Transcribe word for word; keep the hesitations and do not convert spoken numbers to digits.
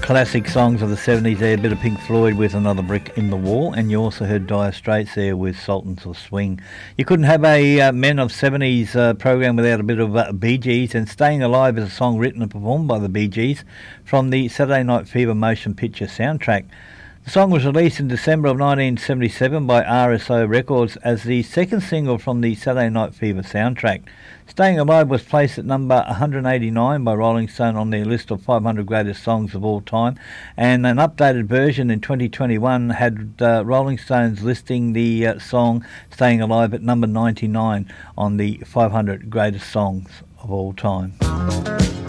Classic songs of the seventies there, a bit of Pink Floyd with Another Brick in the Wall, and you also heard Dire Straits there with Sultans of Swing. You couldn't have a uh, Men of seventies uh, program without a bit of uh, Bee Gees, and Staying Alive is a song written and performed by the Bee Gees from the Saturday Night Fever motion picture soundtrack. The song was released in December of nineteen seventy-seven by R S O Records as the second single from the Saturday Night Fever soundtrack. Staying Alive was placed at number one hundred eighty-nine by Rolling Stone on their list of five hundred greatest songs of all time, and an updated version in twenty twenty-one had uh, Rolling Stones listing the uh, song Staying Alive at number ninety-nine on the five hundred greatest songs of all time.